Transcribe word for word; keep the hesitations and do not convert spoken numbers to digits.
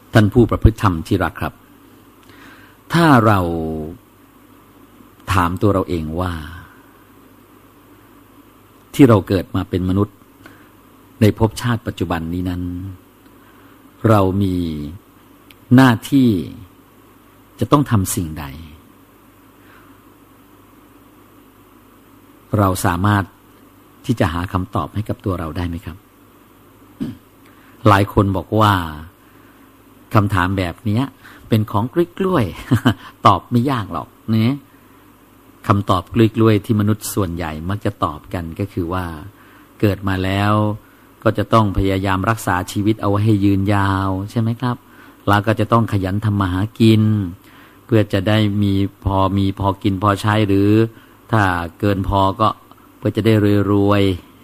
ท่านผู้ประพฤติธรรมที่รักครับถ้าเราถามตัวเราเองว่าที่เราเกิดมาเป็นมนุษย์ในภพชาติปัจจุบันนี้นั้นเรามีหน้าที่จะต้องทำสิ่งใดเราสามารถที่จะหาคำตอบให้กับตัวเราได้ไหมครับ หลายคนบอกว่าคำถามแบบนี้เป็นของกล้วยๆ ตอบไม่ยากหรอกเนี่ยคำตอบกล้วยๆที่มนุษย์ส่วนใหญ่มักจะตอบกันก็คือว่าเกิดมาแล้วก็จะต้องพยายามรักษาชีวิตเอาไว้ให้ยืนยาวใช่ไหมครับแล้วก็จะต้องขยันทำมาหากินเพื่อจะได้มีพอมีพอกินพอใช้หรือถ้าเกินพอก็เพื่อจะได้รวยๆ